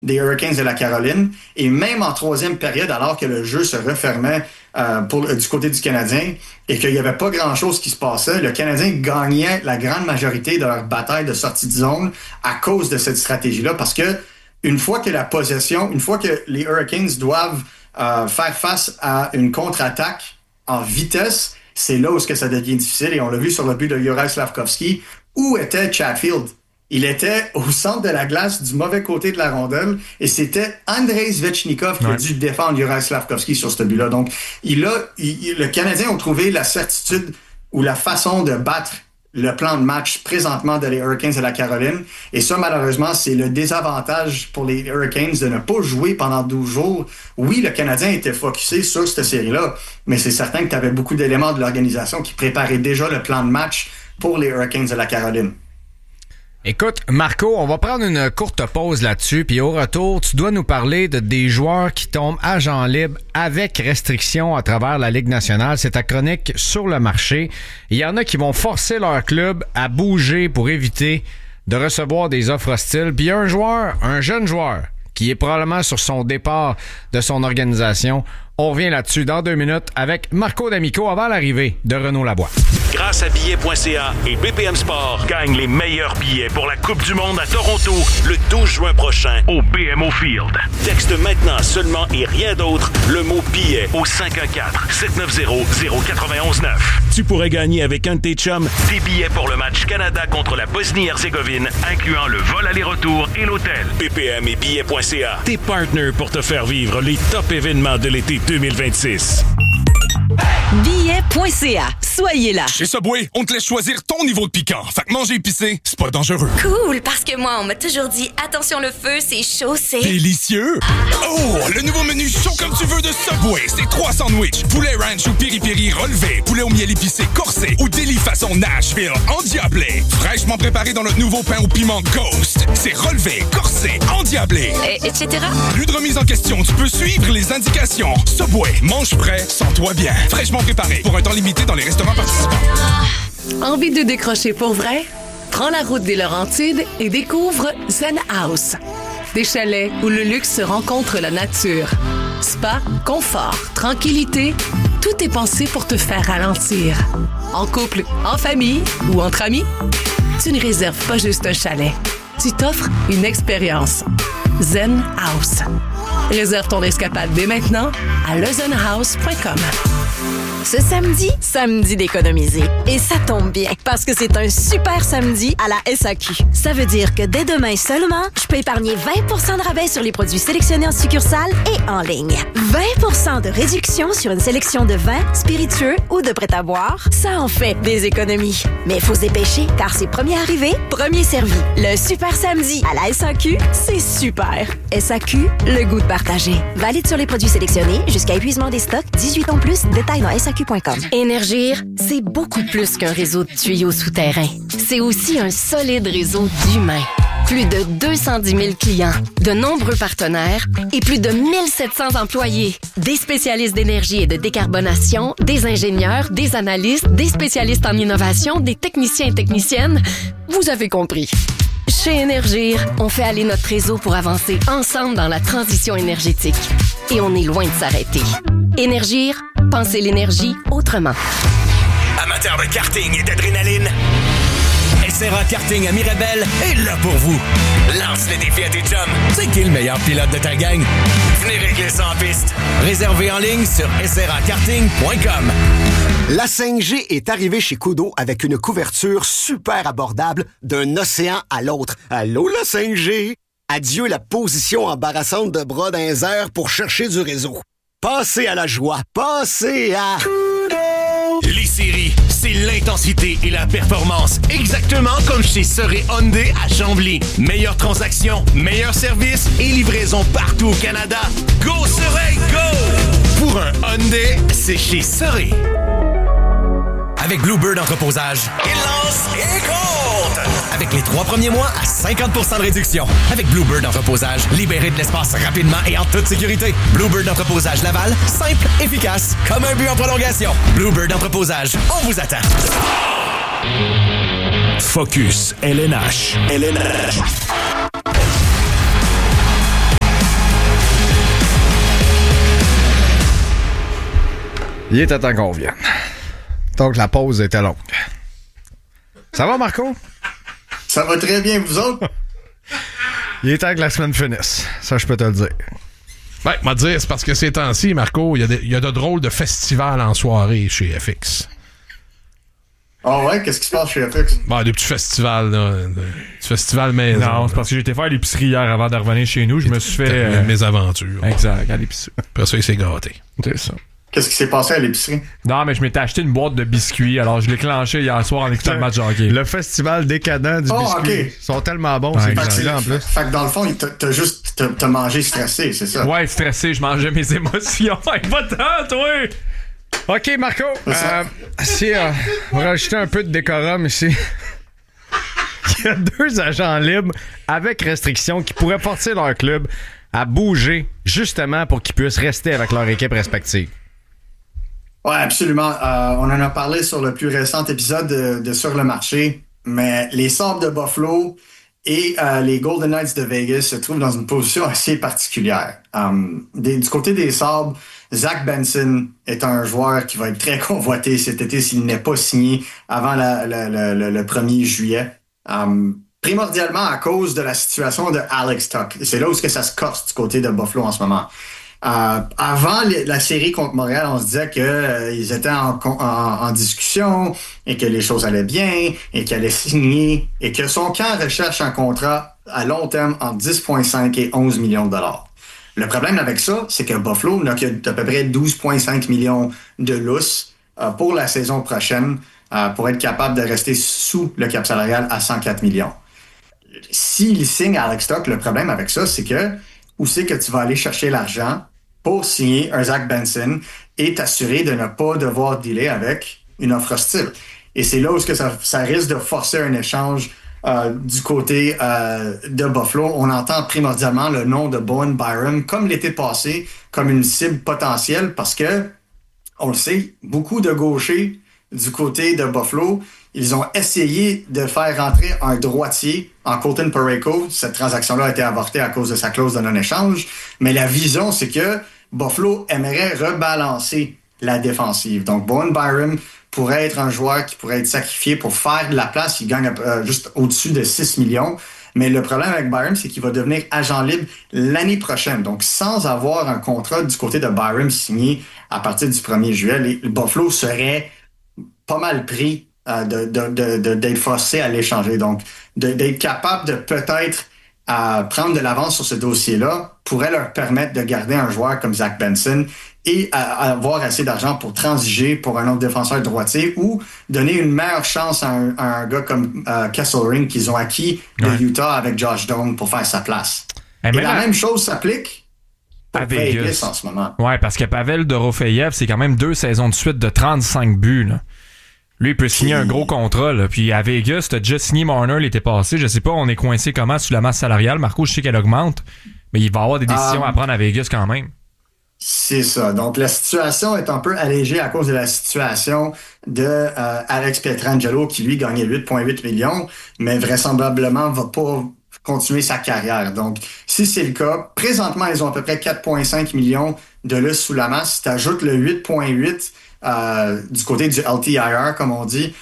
des Hurricanes de la Caroline. Et même en troisième période, alors que le jeu se refermait du côté du Canadien et qu'il n'y avait pas grand-chose qui se passait, le Canadien gagnait la grande majorité de leur bataille de sortie de zone à cause de cette stratégie-là. Parce que une fois que les Hurricanes doivent faire face à une contre-attaque en vitesse, c'est là où ça devient difficile. Et on l'a vu sur le but de Juraj Slafkovský. Où était Chatfield? Il était au centre de la glace, du mauvais côté de la rondelle, et c'était Andrei Svechnikov qui a dû défendre Juraj Slafkovský sur ce but-là. Donc, le Canadien a trouvé la certitude ou la façon de battre le plan de match présentement de les Hurricanes de la Caroline. Et ça, malheureusement, c'est le désavantage pour les Hurricanes de ne pas jouer pendant 12 jours. Oui, le Canadien était focusé sur cette série-là, mais c'est certain que tu avais beaucoup d'éléments de l'organisation qui préparaient déjà le plan de match pour les Hurricanes de la Caroline. Écoute, Marco, on va prendre une courte pause là-dessus, puis au retour, tu dois nous parler de des joueurs qui tombent agents libres avec restrictions à travers la Ligue nationale. C'est ta chronique sur le marché. Il y en a qui vont forcer leur club à bouger pour éviter de recevoir des offres hostiles. Puis il y a un jeune joueur, qui est probablement sur son départ de son organisation. On revient là-dessus dans 2 minutes avec Marco D'Amico avant l'arrivée de Renaud Laboie. Grâce à billets.ca et BPM Sport, gagne les meilleurs billets pour la Coupe du monde à Toronto le 12 juin prochain au BMO Field. Texte maintenant seulement et rien d'autre le mot billet au 514-790-0919. Tu pourrais gagner avec un de tes chums des billets pour le match Canada contre la Bosnie-Herzégovine, incluant le vol aller-retour et l'hôtel. BPM et billets.ca, tes partners pour te faire vivre les top événements de l'été 2026. Billets.ca. Soyez là. Chez Subway, on te laisse choisir ton niveau de piquant. Fait que manger épicé, c'est pas dangereux. Cool, parce que moi, on m'a toujours dit attention le feu, c'est chaud, c'est... Délicieux! Oh, le nouveau menu chaud comme tu veux de Subway. C'est 3 sandwichs. Poulet ranch ou piri-piri relevé. Poulet au miel épicé corsé. Ou délit façon Nashville endiablé. Fraîchement préparé dans notre nouveau pain au piment Ghost. C'est relevé, corsé, endiablé. Etc. Plus de remise en question. Tu peux suivre les indications. Subway, mange prêt, sens-toi bien. Fraîchement préparé pour un temps limité dans les restaurants participants. Envie de décrocher pour vrai? Prends la route des Laurentides et découvre Zen House. Des chalets où le luxe rencontre la nature. Spa, confort, tranquillité, tout est pensé pour te faire ralentir. En couple, en famille ou entre amis, tu ne réserves pas juste un chalet. Tu t'offres une expérience. Zen House. Réserve ton escapade dès maintenant à lezenhouse.com. Ce samedi d'économiser. Et ça tombe bien, parce que c'est un super samedi à la SAQ. Ça veut dire que dès demain seulement, je peux épargner 20 de rabais sur les produits sélectionnés en succursale et en ligne. 20 de réduction sur une sélection de vins, spiritueux ou de prêt-à-boire. Ça en fait des économies. Mais il faut se dépêcher, car c'est premier arrivé, premier servi. Le super samedi à la SAQ, c'est super. SAQ, le goût de partager. Valide sur les produits sélectionnés jusqu'à épuisement des stocks. 18 ans plus, détails dans SAQ.com. Énergir, c'est beaucoup plus qu'un réseau de tuyaux souterrains. C'est aussi un solide réseau d'humains. Plus de 210 000 clients, de nombreux partenaires et plus de 1700 employés. Des spécialistes d'énergie et de décarbonation, des ingénieurs, des analystes, des spécialistes en innovation, des techniciens et techniciennes. Vous avez compris. Chez Énergir, on fait aller notre réseau pour avancer ensemble dans la transition énergétique. Et on est loin de s'arrêter. Énergir, pensez l'énergie autrement. Amateurs de karting et d'adrénaline, SRA Karting à Mirabel est là pour vous. Lance le défi à tes chums. C'est qui le meilleur pilote de ta gang? Venez régler ça en piste. Réservez en ligne sur srakarting.com. La 5G est arrivée chez Kudo avec une couverture super abordable d'un océan à l'autre. Allô, la 5G? Adieu la position embarrassante de bras dans les airs pour chercher du réseau. Passez à la joie. Passez à... Les séries, c'est l'intensité et la performance. Exactement comme chez Soré Hyundai à Chambly. Meilleure transaction, meilleur service et livraison partout au Canada. Go Soré, go! Pour un Hyundai, c'est chez Soré. Avec Bluebird Entreposage, il lance et compte! Avec les 3 premiers mois à 50% de réduction. Avec Bluebird Entreposage, libérez de l'espace rapidement et en toute sécurité. Bluebird Entreposage Laval, simple, efficace, comme un but en prolongation. Bluebird Entreposage, on vous attend. Focus LNH. Il était temps qu'on vienne. Donc, la pause était longue. Ça va, Marco? Ça va très bien, vous autres? Il est temps que la semaine finisse. Ça, je peux te le dire. Ben, m'a dire, c'est parce que ces temps-ci, Marco, il y a de drôles de festivals en soirée chez FX. Ah ouais? Qu'est-ce qui se passe chez FX? Ben, des petits festivals, là. Des petits festivals maison. Non, c'est parce que j'étais faire l'épicerie hier avant de revenir chez nous. Je me suis fait... mes aventures. Exact, à l'épicerie. Après ça, il s'est gâté. C'est ça. Qu'est-ce qui s'est passé à l'épicerie? Non, mais je m'étais acheté une boîte de biscuits, alors je l'ai clenché hier soir en écoutant le match de hockey. Le festival décadent du biscuit. Okay. Ils sont tellement bons, ces biscuits-là, en plus. Fait que dans le fond, t'as mangé stressé, c'est ça? Ouais, stressé, je mangeais mes émotions. Hey, pas tant, toi! OK, Marco, si on va rajouter un peu de décorum ici. Il y a 2 agents libres avec restrictions qui pourraient forcer leur club à bouger, justement pour qu'ils puissent rester avec leur équipe respective. Oui, absolument. On en a parlé sur le plus récent épisode de Sur le marché, mais les Sabres de Buffalo et les Golden Knights de Vegas se trouvent dans une position assez particulière. Du côté des Sabres, Zach Benson est un joueur qui va être très convoité cet été s'il n'est pas signé avant le 1er juillet. Primordialement à cause de la situation de Alex Tuch. C'est là où ça se corse du côté de Buffalo en ce moment. Avant la série contre Montréal, on se disait qu'ils étaient en discussion et que les choses allaient bien et qu'il allait signer et que son camp recherche un contrat à long terme entre 10,5 et 11 millions de dollars. Le problème avec ça, c'est que Buffalo n'a qu'à peu près 12,5 millions de lousse pour la saison prochaine pour être capable de rester sous le cap salarial à 104 millions. S'il signe Alex Tuch, le problème avec ça, c'est que où c'est que tu vas aller chercher l'argent pour signer un Zach Benson et t'assurer de ne pas devoir dealer avec une offre hostile. Et c'est là où ça risque de forcer un échange du côté de Buffalo. On entend primordialement le nom de Bowen Byram, comme l'été passé, comme une cible potentielle parce que, on le sait, beaucoup de gauchers du côté de Buffalo, ils ont essayé de faire rentrer un droitier en Colton Parayko. Cette transaction-là a été avortée à cause de sa clause de non-échange. Mais la vision, c'est que Buffalo aimerait rebalancer la défensive. Donc, Bowen Byram pourrait être un joueur qui pourrait être sacrifié pour faire de la place. Il gagne juste au-dessus de 6 millions. Mais le problème avec Byram, c'est qu'il va devenir agent libre l'année prochaine. Donc, sans avoir un contrat du côté de Byram signé à partir du 1er juillet, le Buffalo serait pas mal pris d'être forcé à l'échanger. Donc, d'être capable de peut-être prendre de l'avance sur ce dossier-là pourrait leur permettre de garder un joueur comme Zach Benson et avoir assez d'argent pour transiger pour un autre défenseur droitier ou donner une meilleure chance à un gars comme Kesselring qu'ils ont acquis de Utah avec Josh Doan pour faire sa place. Et la même chose s'applique pour Vegas en ce moment. Ouais, parce que Pavel Dorofeyev, c'est quand même 2 saisons de suite de 35 buts, là. Lui, il peut signer un gros contrat, là. Puis à Vegas, t'as déjà signé Marner l'été passé. Je sais pas, on est coincé comment sur la masse salariale. Marco, je sais qu'elle augmente, mais il va y avoir des décisions à prendre à Vegas quand même. C'est ça. Donc, la situation est un peu allégée à cause de la situation de Alex Pietrangelo, qui, lui, gagnait 8,8 millions, mais vraisemblablement va pas continuer sa carrière. Donc, si c'est le cas, présentement, ils ont à peu près 4,5 millions de lustre sous la masse. Si tu ajoutes le 8,8 du côté du LTIR, comme on dit,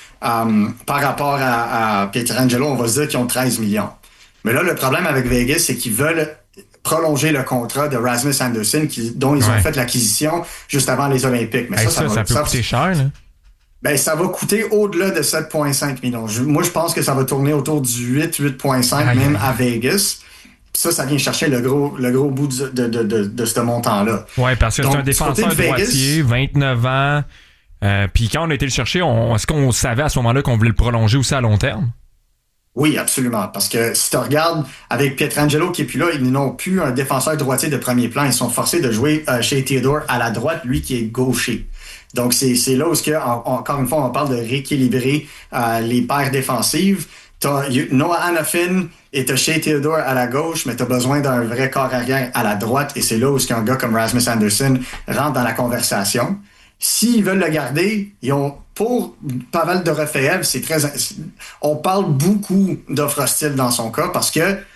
par rapport à Pietrangelo, on va se dire qu'ils ont 13 millions. Mais là, le problème avec Vegas, c'est qu'ils veulent prolonger le contrat de Rasmus Anderson dont ils ont fait l'acquisition juste avant les Olympiques. Mais ça peut coûter cher, là. Ben, ça va coûter au-delà de 7,5 millions. Moi, je pense que ça va tourner autour du 8,5 même à Vegas. Ça vient chercher le gros bout de ce montant-là. Oui, parce que c'est un défenseur droitier, 29 ans. Puis quand on a été le chercher, est-ce qu'on savait à ce moment-là qu'on voulait le prolonger aussi à long terme? Oui, absolument. Parce que si tu regardes avec Pietrangelo qui est plus là, ils n'ont plus un défenseur droitier de premier plan. Ils sont forcés de jouer chez Theodore à la droite, lui qui est gaucher. Donc, c'est là où, encore une fois, on parle de rééquilibrer les paires défensives. T'as Noah Hanifin et t'as Shea Theodore à la gauche, mais t'as besoin d'un vrai corps arrière à la droite. Et c'est là où un gars comme Rasmus Anderson rentre dans la conversation. S'ils veulent le garder, pour Pavel Dorofeyev, on parle beaucoup d'offres hostiles dans son cas parce que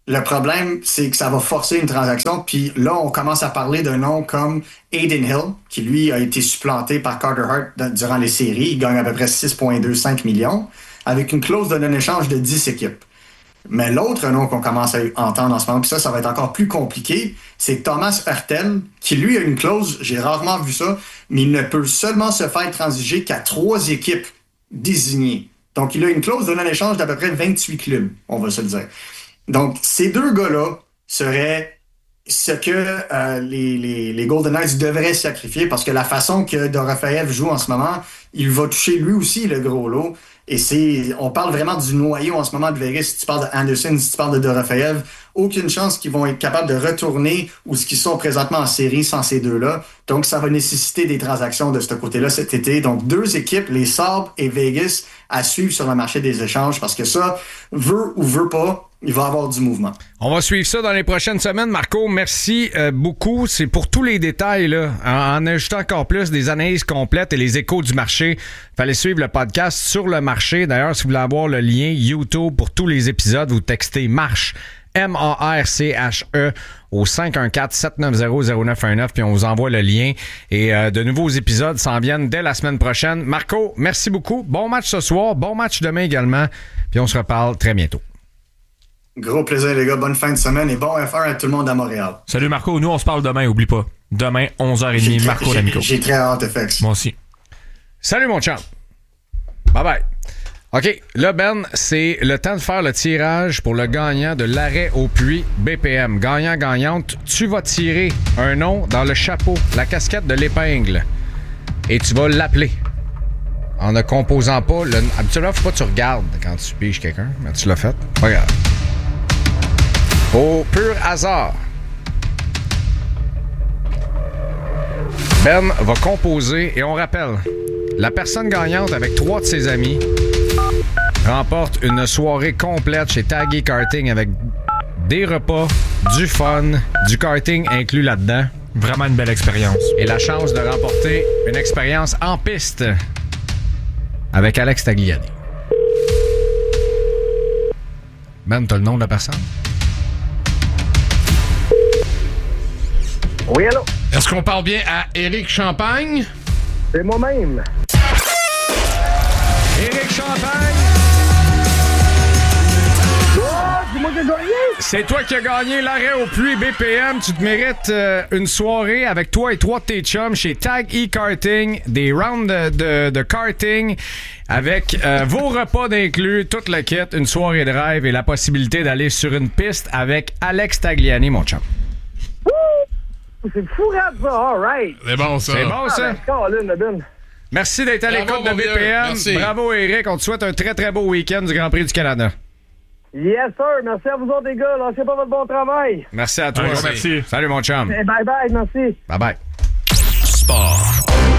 Le problème, c'est que ça va forcer une transaction. Puis là, on commence à parler d'un nom comme Aiden Hill, qui lui a été supplanté par Carter Hart durant les séries. Il gagne à peu près 6,25 millions, avec une clause de non-échange de 10 équipes. Mais l'autre nom qu'on commence à entendre en ce moment, puis ça va être encore plus compliqué, c'est Thomas Hurtel, qui lui a une clause, j'ai rarement vu ça, mais il ne peut seulement se faire transiger qu'à 3 équipes désignées. Donc, il a une clause de non-échange d'à peu près 28 clubs, on va se le dire. Donc, ces 2 gars-là seraient ce que les Golden Knights devraient sacrifier, parce que la façon que Dorofeyev joue en ce moment, il va toucher lui aussi le gros lot. Et on parle vraiment du noyau en ce moment de Vegas. Si tu parles d'Anderson, si tu parles de Dorofeyev, aucune chance qu'ils vont être capables de retourner où ce qu'ils sont présentement en série sans ces 2-là. Donc, ça va nécessiter des transactions de ce côté-là cet été. Donc, 2 équipes, les Sabres et Vegas, à suivre sur le marché des échanges, parce que ça, veut ou veut pas, il va y avoir du mouvement. On va suivre ça dans les prochaines semaines. Marco, merci beaucoup. C'est pour tous les détails, là, en ajoutant encore plus des analyses complètes et les échos du marché. Fallait suivre le podcast sur le marché. D'ailleurs, si vous voulez avoir le lien YouTube pour tous les épisodes, vous textez MARCHE, M-A-R-C-H-E, au 514-790-0919, puis on vous envoie le lien. Et de nouveaux épisodes s'en viennent dès la semaine prochaine. Marco, merci beaucoup. Bon match ce soir, bon match demain également, puis on se reparle très bientôt. Gros plaisir, les gars. Bonne fin de semaine et bon FR à tout le monde à Montréal. Salut Marco, nous on se parle demain, oublie pas. Demain, 11h30, Marco D'Amico. J'ai très hâte, FX. Moi aussi. Salut mon chum. Bye bye. OK, là, Ben, c'est le temps de faire le tirage pour le gagnant de l'arrêt au puits BPM. Gagnant-gagnante, tu vas tirer un nom dans le chapeau, la casquette de l'épingle. Et tu vas l'appeler. En ne composant pas le... Habituellement, faut pas que tu regardes quand tu piges quelqu'un, mais tu l'as fait. Regarde. Au pur hasard, Ben va composer et on rappelle, la personne gagnante avec 3 de ses amis remporte une soirée complète chez Taggy Karting avec des repas, du fun, du karting inclus là-dedans. Vraiment une belle expérience. Et la chance de remporter une expérience en piste avec Alex Tagliani. Ben, t'as le nom de la personne? Oui, allô? Est-ce qu'on parle bien à Éric Champagne? C'est moi-même. Éric Champagne! C'est moi qui ai gagné! C'est toi qui as gagné l'arrêt au puits BPM. Tu te mérites une soirée avec toi et 3 de tes chums chez Tag E-Karting, des rounds de karting avec vos repas d'inclus, toute la kit, une soirée de rêve et la possibilité d'aller sur une piste avec Alex Tagliani, mon chum. C'est fou, ça. All right. C'est bon, ça. C'est bon, ça. Merci d'être à l'écoute de BPM. Merci. Bravo, Éric. On te souhaite un très, très beau week-end du Grand Prix du Canada. Yes, sir. Merci à vous autres, les gars. Lâchez pas votre bon travail. Merci à toi. Merci. Salut, mon chum. Bye-bye. Merci. Bye-bye. Sport.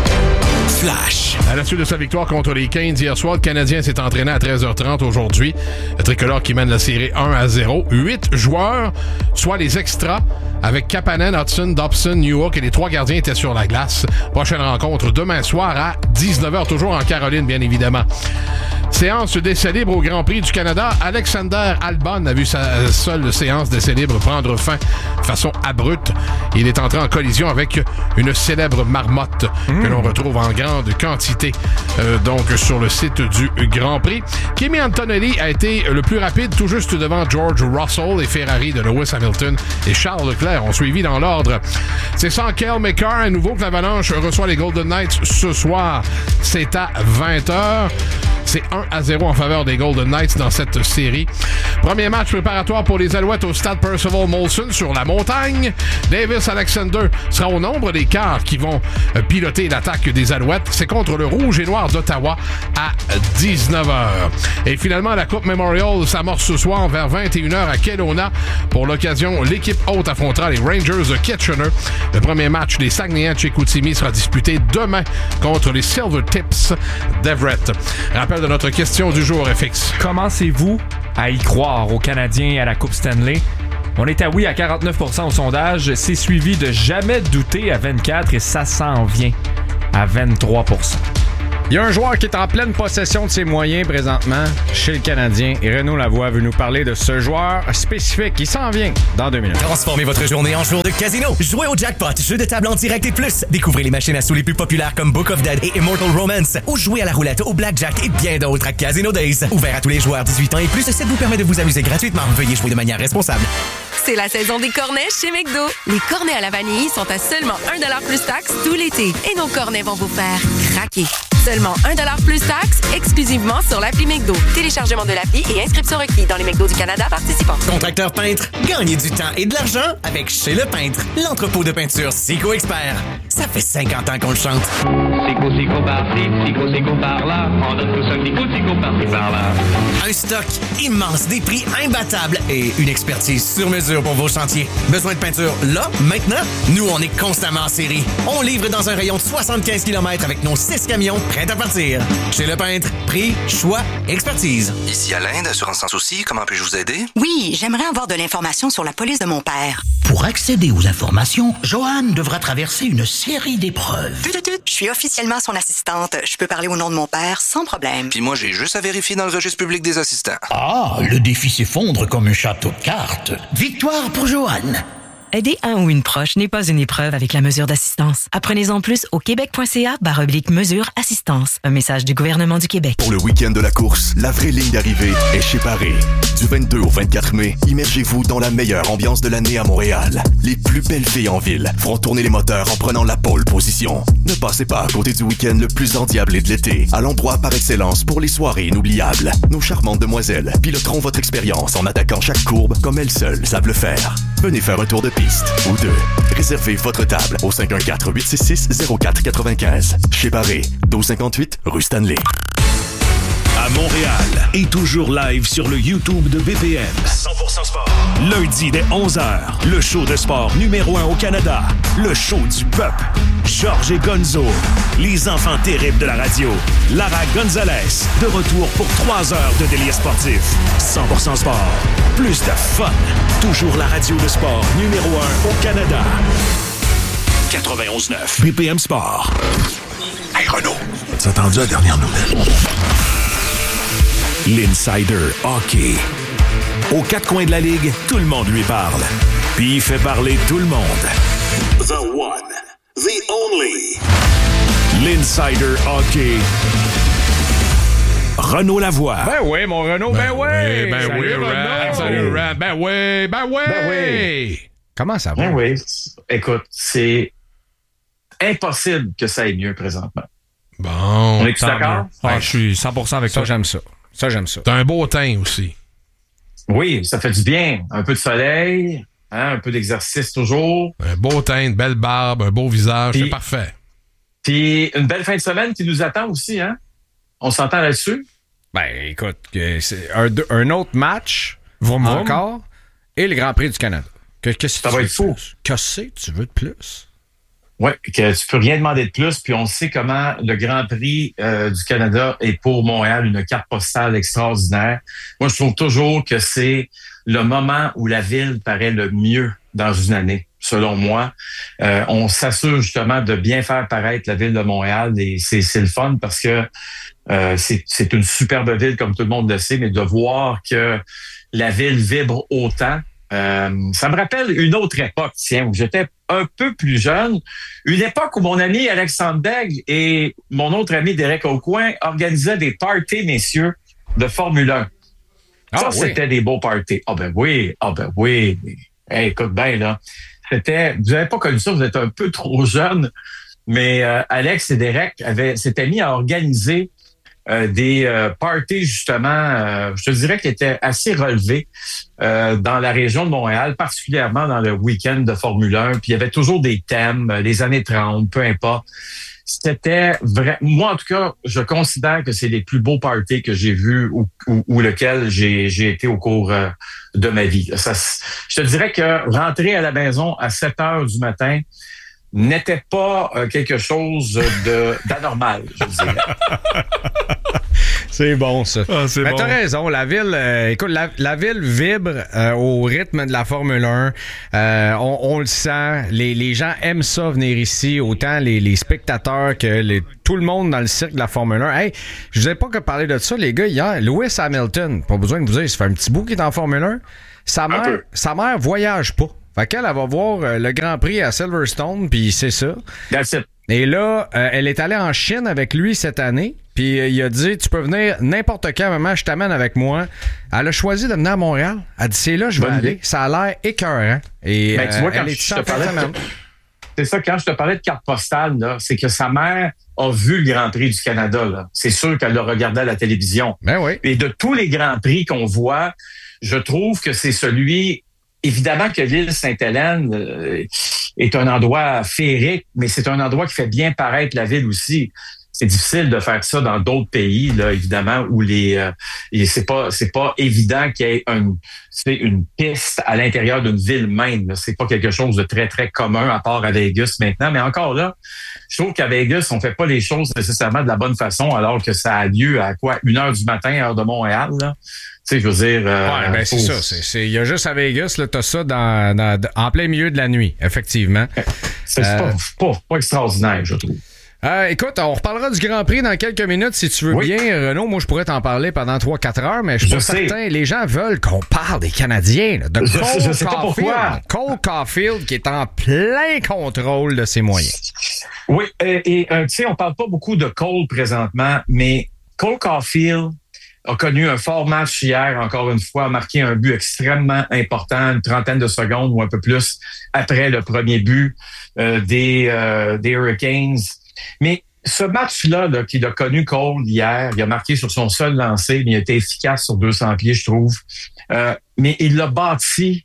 Flash. À la suite de sa victoire contre les Canes hier soir, le Canadien s'est entraîné à 13h30 aujourd'hui. Le tricolore qui mène la série 1-0. 8 joueurs, soit les extras, avec Kapanen, Hudson, Dobson, Newhook et les 3 gardiens étaient sur la glace. Prochaine rencontre demain soir à 19h, toujours en Caroline, bien évidemment. Séance d'essai libre au Grand Prix du Canada. Alexander Albon a vu sa seule séance d'essai libre prendre fin de façon abrupte. Il est entré en collision avec une célèbre marmotte que l'on retrouve en grande quantité donc sur le site du Grand Prix. Kimi Antonelli a été le plus rapide, tout juste devant George Russell et Ferrari de Lewis Hamilton et Charles Leclerc ont suivi dans l'ordre. C'est sans Cale Makar à nouveau que l'Avalanche reçoit les Golden Knights ce soir. C'est à 20h. C'est 1-0 en faveur des Golden Knights dans cette série. Premier match préparatoire pour les Alouettes au stade Percival Molson sur la montagne. Davis Alexander sera au nombre des quarts qui vont piloter l'attaque des Alouettes. C'est contre le Rouge et Noir d'Ottawa à 19h. Et finalement, la Coupe Memorial s'amorce ce soir vers 21h à Kelowna. Pour l'occasion, l'équipe haute affrontera les Rangers de Kitchener. Le premier match des Saguenayens de Chicoutimi sera disputé demain contre les Silver Tips d'Everett. Rappel de notre question du jour, FX. Commencez-vous à y croire aux Canadiens et à la Coupe Stanley? On est à oui à 49% au sondage. C'est suivi de jamais douter à 24% et ça s'en vient à 23%. Il y a un joueur qui est en pleine possession de ses moyens présentement chez le Canadien et Renaud Lavoie veut nous parler de ce joueur spécifique qui s'en vient dans 2 minutes. Transformez votre journée en jour de casino. Jouez au jackpot, jeu de table en direct et plus. Découvrez les machines à sous les plus populaires comme Book of Dead et Immortal Romance. Ou jouez à la roulette, au blackjack et bien d'autres à Casino Days. Ouvert à tous les joueurs 18 ans et plus, ça vous permet de vous amuser gratuitement. Veuillez jouer de manière responsable. C'est la saison des cornets chez McDo. Les cornets à la vanille sont à seulement 1$ plus taxe tout l'été. Et nos cornets vont vous faire craquer. Seulement 1$ plus taxe, exclusivement sur l'appli McDo. Téléchargement de l'appli et inscription requis dans les McDo du Canada participants. Contracteur peintre, gagnez du temps et de l'argent avec Chez le Peintre, l'entrepôt de peinture Sico Expert. Ça fait 50 ans qu'on le chante. Sico par-ci, Sico par-là. On donne tout ça un petit coup de Sico par-ci, par-là. Un stock immense, des prix imbattables et une expertise sur mesure pour vos chantiers. Besoin de peinture là, maintenant? Nous, on est constamment en série. On livre dans un rayon de 75 km avec nos 6 camions prêts à partir. Chez le Peintre, prix, choix, expertise. Ici Alain d'Assurance Sans Souci, comment puis-je vous aider? Oui, j'aimerais avoir de l'information sur la police de mon père. Pour accéder aux informations, Joanne devra traverser une série d'épreuves. Je suis officiellement son assistante. Je peux parler au nom de mon père sans problème. Puis moi, j'ai juste à vérifier dans le registre public des assistants. Ah, le défi s'effondre comme un château de cartes. Victoire pour Joanne. Aider un ou une proche n'est pas une épreuve avec la mesure d'assistance. Apprenez-en plus au québec.ca/mesure assistance. Un message du gouvernement du Québec. Pour le week-end de la course, la vraie ligne d'arrivée est chez Paré. Du 22 au 24 mai, immergez-vous dans la meilleure ambiance de l'année à Montréal. Les plus belles filles en ville feront tourner les moteurs en prenant la pole position. Ne passez pas à côté du week-end le plus endiablé de l'été, à l'endroit par excellence pour les soirées inoubliables. Nos charmantes demoiselles piloteront votre expérience en attaquant chaque courbe comme elles seules savent le faire. Venez faire un tour de piste ou deux. Réservez votre table au 514-866-0495. Chez Paré, 1258 rue Stanley. À Montréal et toujours live sur le YouTube de BPM. 100% sport. Lundi dès 11h, le show de sport numéro 1 au Canada. Le show du peuple. Georges et Gonzo. Les enfants terribles de la radio. Lara Gonzalez. De retour pour 3 heures de délire sportif. 100% sport. Plus de fun. Toujours la radio de sport numéro 1 au Canada. 91.9 BPM Sport. Hey Renaud, as entendu la dernière nouvelle? L'Insider Hockey. Aux 4 coins de la Ligue, tout le monde lui parle. Puis il fait parler tout le monde. The one, the only. L'Insider Hockey. Renaud Lavoie. Ben oui, mon Renaud, ben oui. Ben oui, Rat. Salut, Rat. Ben oui. Comment ça va? Ben oui. Écoute, c'est impossible que ça aille mieux présentement. Bon. On est-tu d'accord? Ah, je suis 100% avec ça. toi. J'aime ça. Ça, j'aime ça. T'as un beau teint aussi. Oui, ça fait du bien. Un peu de soleil, un peu d'exercice toujours. Un beau teint, une belle barbe, un beau visage, Puis, c'est parfait. Puis une belle fin de semaine qui nous attend aussi, hein? On s'entend là-dessus? Ben, écoute, c'est un autre match, encore, et le Grand Prix du Canada. Ça va être fou. Qu'est-ce que tu veux de plus? Oui, que tu peux rien demander de plus, puis on sait comment le Grand Prix du Canada est pour Montréal une carte postale extraordinaire. Moi, je trouve toujours que c'est le moment où la ville paraît le mieux dans une année, selon moi. On s'assure justement de bien faire paraître la ville de Montréal et c'est le fun parce que c'est une superbe ville, comme tout le monde le sait, mais de voir que la ville vibre autant, ça me rappelle une autre époque, où j'étais un peu plus jeune, une époque où mon ami Alexandre Daigle et mon autre ami Derek Aucoin organisaient des parties, messieurs, de Formule 1. C'était des beaux parties. Ah ben oui. Hey, écoute bien, là. Vous n'avez pas connu ça, vous êtes un peu trop jeune, mais Alex et Derek s'étaient mis à organiser des parties, justement, je te dirais qui étaient assez relevés dans la région de Montréal, particulièrement dans le week-end de Formule 1. Puis il y avait toujours des thèmes, les années 30, peu importe. C'était vrai. Moi, en tout cas, je considère que c'est les plus beaux parties que j'ai vus ou lesquels j'ai été au cours de ma vie. Je te dirais que rentrer à la maison à 7 heures du matin n'était pas quelque chose d'anormal, je dirais. C'est bon, ça. C'est Mais bon. t'as raison, la ville, écoute, la ville vibre au rythme de la Formule 1. On le sent. Les gens aiment ça, venir ici, autant les spectateurs que tout le monde dans le cirque de la Formule 1. Hey, je vous ai pas que parler de ça, les gars, hier. Lewis Hamilton, pas besoin de vous dire, ça fait un petit bout qu'il est en Formule 1. Sa mère voyage pas. Fait qu'elle va voir le Grand Prix à Silverstone, puis c'est ça. That's it. Et là, elle est allée en Chine avec lui cette année. Puis il a dit, tu peux venir n'importe quand, maman, je t'amène avec moi. Elle a choisi de venir à Montréal. Elle a dit, c'est là, je vais aller. Ça a l'air écœurant. Et tu vois, quand elle est je te parlais c'est ça, quand je te parlais de carte postale, là, c'est que sa mère a vu le Grand Prix du Canada. Là. C'est sûr qu'elle l'a regardé à la télévision. Ben oui. Et de tous les Grands Prix qu'on voit, je trouve que c'est celui... Évidemment que l'île Sainte-Hélène est un endroit féerique, mais c'est un endroit qui fait bien paraître la ville aussi. C'est difficile de faire ça dans d'autres pays, là, évidemment, où c'est pas évident qu'il y ait une piste à l'intérieur d'une ville même. Là. C'est pas quelque chose de très, très commun à part à Vegas maintenant. Mais encore là, je trouve qu'à Vegas, on fait pas les choses nécessairement de la bonne façon, alors que ça a lieu à 1h du matin, heure de Montréal, là. Tu sais, je veux dire... ouais, ben c'est ça. Il y a juste à Vegas, là, t'as ça en plein milieu de la nuit, effectivement. C'est pas extraordinaire, je trouve. Écoute, on reparlera du Grand Prix dans quelques minutes si tu veux bien, Renaud. Moi, je pourrais t'en parler pendant 3-4 heures, mais je suis pas certain. Les gens veulent qu'on parle des Canadiens, là, de je sais pas pourquoi. Cole Caulfield qui est en plein contrôle de ses moyens. Oui, et tu sais, on parle pas beaucoup de Cole présentement, mais Cole Caulfield a connu un fort match hier, encore une fois, a marqué un but extrêmement important, une trentaine de secondes ou un peu plus après le premier but des Hurricanes. Mais ce match-là là, qu'il a connu Cole hier, il a marqué sur son seul lancer, mais il a été efficace sur 200 pieds, je trouve. Mais il l'a bâti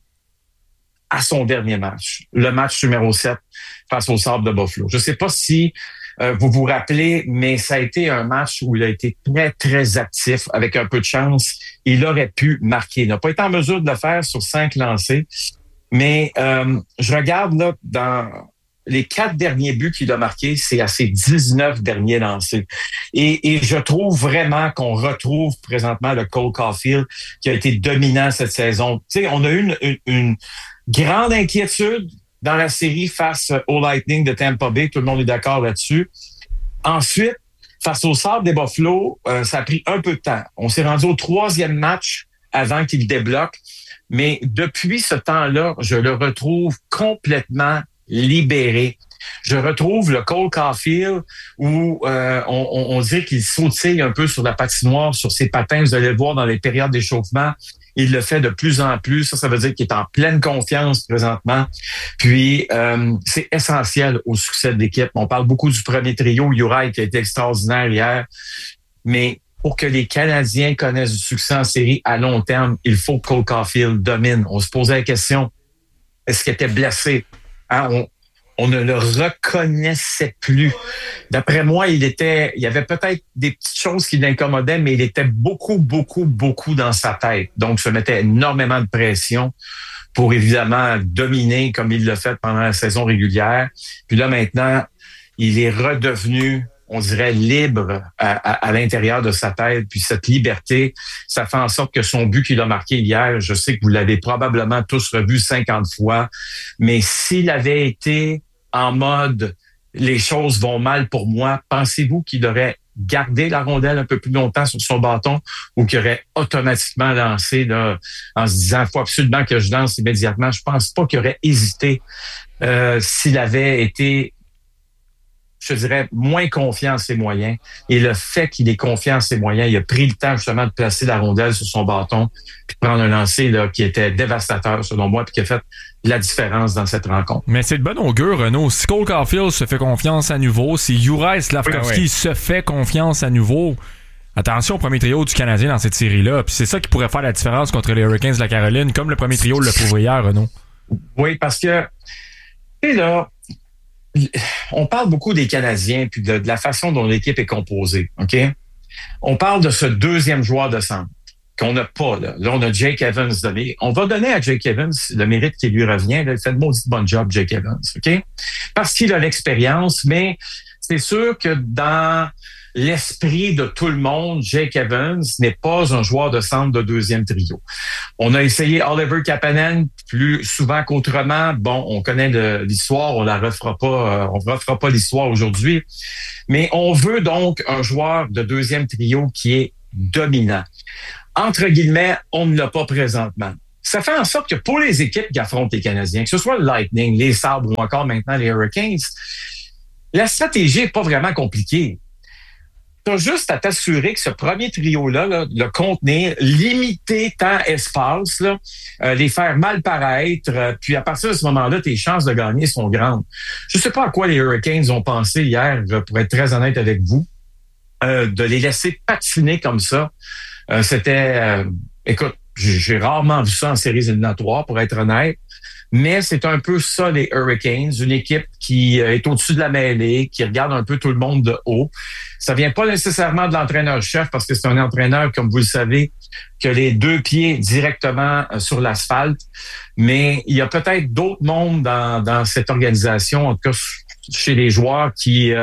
à son dernier match, le match numéro 7 face aux Sabres de Buffalo. Je ne sais pas si vous vous rappelez, mais ça a été un match où il a été très, très actif. Avec un peu de chance, il aurait pu marquer. Il n'a pas été en mesure de le faire sur 5 lancés, mais je regarde là dans... Les 4 derniers buts qu'il a marqués, c'est à ses 19 derniers lancés. Et je trouve vraiment qu'on retrouve présentement le Cole Caulfield qui a été dominant cette saison. Tu sais, on a eu une grande inquiétude dans la série face au Lightning de Tampa Bay. Tout le monde est d'accord là-dessus. Ensuite, face aux Sabres des Buffalo, ça a pris un peu de temps. On s'est rendu au 3e match avant qu'il débloque. Mais depuis ce temps-là, je le retrouve complètement libéré. Je retrouve le Cole Caulfield où on dirait qu'il sautille un peu sur la patinoire, sur ses patins. Vous allez le voir dans les périodes d'échauffement. Il le fait de plus en plus. Ça veut dire qu'il est en pleine confiance présentement. Puis, c'est essentiel au succès de l'équipe. On parle beaucoup du premier trio, Uri, qui a été extraordinaire hier. Mais pour que les Canadiens connaissent du succès en série à long terme, il faut que Cole Caulfield domine. On se posait la question, est-ce qu'il était blessé? Hein, on ne le reconnaissait plus. D'après moi, il y avait peut-être des petites choses qui l'incommodaient, mais il était beaucoup dans sa tête. Donc, se mettait énormément de pression pour évidemment dominer comme il l'a fait pendant la saison régulière. Puis là, maintenant, il est redevenu, on dirait, libre à l'intérieur de sa tête. Puis cette liberté, ça fait en sorte que son but qu'il a marqué hier, je sais que vous l'avez probablement tous revu 50 fois, mais s'il avait été en mode « les choses vont mal pour moi », pensez-vous qu'il aurait gardé la rondelle un peu plus longtemps sur son bâton ou qu'il aurait automatiquement lancé là, en se disant « faut absolument que je lance immédiatement ». Je pense pas qu'il aurait hésité s'il avait été, je dirais, moins confiant en ses moyens. Et le fait qu'il ait confiant en ses moyens, il a pris le temps justement de placer la rondelle sur son bâton puis de prendre un lancer là, qui était dévastateur selon moi puis qui a fait la différence dans cette rencontre. Mais c'est de bon augure, Renaud. Si Cole Caulfield se fait confiance à nouveau, si Juraj Slafkovský se fait confiance à nouveau, attention au premier trio du Canadien dans cette série-là. Puis c'est ça qui pourrait faire la différence contre les Hurricanes de la Caroline, comme le premier trio le prouvait hier, Renaud. Oui, parce que, tu sais là, on parle beaucoup des Canadiens puis de la façon dont l'équipe est composée, OK? On parle de ce deuxième joueur de centre qu'on n'a pas, là. Là, on a Jake Evans donné. On va donner à Jake Evans le mérite qui lui revient. Là. Il fait de maudit bon job, Jake Evans, OK? Parce qu'il a l'expérience, mais c'est sûr que dans l'esprit de tout le monde, Jake Evans n'est pas un joueur de centre de deuxième trio. On a essayé Oliver Kapanen plus souvent qu'autrement. Bon, on connaît l'histoire, on refera pas l'histoire aujourd'hui. Mais on veut donc un joueur de deuxième trio qui est dominant. Entre guillemets, on ne l'a pas présentement. Ça fait en sorte que pour les équipes qui affrontent les Canadiens, que ce soit le Lightning, les Sabres ou encore maintenant les Hurricanes, la stratégie n'est pas vraiment compliquée. Tu as juste à t'assurer que ce premier trio-là, le contenir, limiter temps-espace, les faire mal paraître, puis à partir de ce moment-là, tes chances de gagner sont grandes. Je ne sais pas à quoi les Hurricanes ont pensé hier, pour être très honnête avec vous, de les laisser patiner comme ça. Écoute, j'ai rarement vu ça en séries éliminatoires, pour être honnête. Mais c'est un peu ça, les Hurricanes, une équipe qui est au-dessus de la mêlée, qui regarde un peu tout le monde de haut. Ça vient pas nécessairement de l'entraîneur-chef, parce que c'est un entraîneur, comme vous le savez, qui a les 2 pieds directement sur l'asphalte. Mais il y a peut-être d'autres mondes dans cette organisation, en tout cas chez les joueurs, qui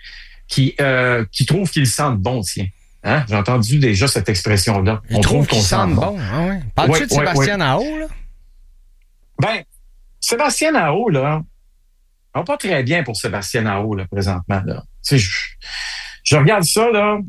trouvent qu'ils sentent bon, tiens. Hein? J'ai entendu déjà cette expression-là. On trouve qu'on sent bon. Ah ouais. Parles-tu de Sébastien Aho, là? Ben, Sébastien Aho, là, va pas très bien pour Sébastien Aho, là, présentement, là. Tu sais, je regarde ça, là.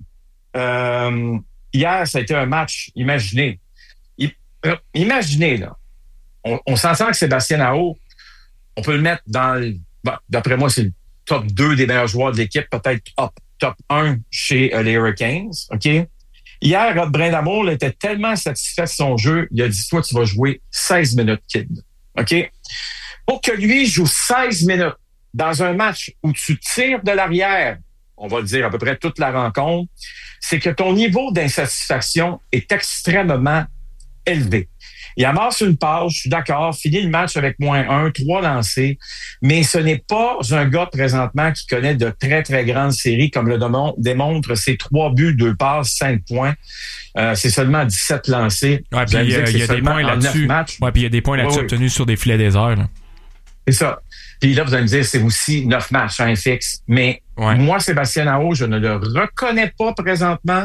Hier, ça a été un match, imaginez. Imaginez, là. On s'entend que Sébastien Aho, on peut le mettre d'après moi, c'est le top 2 des meilleurs joueurs de l'équipe, peut-être top 1 chez les Hurricanes, OK? Hier, Rod Brindamour était tellement satisfait de son jeu, il a dit, toi, tu vas jouer 16 minutes, kid. OK? Pour que lui joue 16 minutes dans un match où tu tires de l'arrière, on va le dire à peu près toute la rencontre, c'est que ton niveau d'insatisfaction est extrêmement élevé. Il amasse une passe, je suis d'accord, finit le match avec -1, 3 lancés, mais ce n'est pas un gars présentement qui connaît de très, très grandes séries, comme le démontre ses 3 buts, 2 passes, 5 points. C'est seulement 17 lancés. Ouais, puis il y a des points là-dessus. Ouais, puis il y a des points là-dessus obtenus sur des filets déserts. Là. C'est ça. Puis là, vous allez me dire, c'est aussi 9 matchs, un fixe. Mais moi, Sébastien Aho, je ne le reconnais pas présentement.